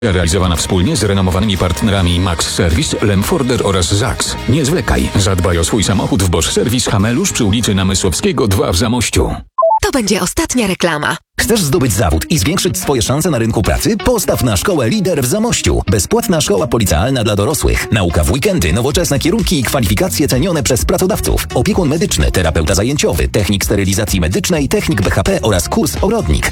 Realizowana wspólnie z renomowanymi partnerami Max Service, Lemforder oraz ZAX. Nie zwlekaj. Zadbaj o swój samochód w Bosch Service Hamelusz przy ulicy Namysłowskiego 2 w Zamościu. To będzie ostatnia reklama. Chcesz zdobyć zawód i zwiększyć swoje szanse na rynku pracy? Postaw na szkołę Lider w Zamościu. Bezpłatna szkoła policealna dla dorosłych. Nauka w weekendy, nowoczesne kierunki i kwalifikacje cenione przez pracodawców. Opiekun medyczny, terapeuta zajęciowy, technik sterylizacji medycznej, technik BHP oraz kurs ogrodnik.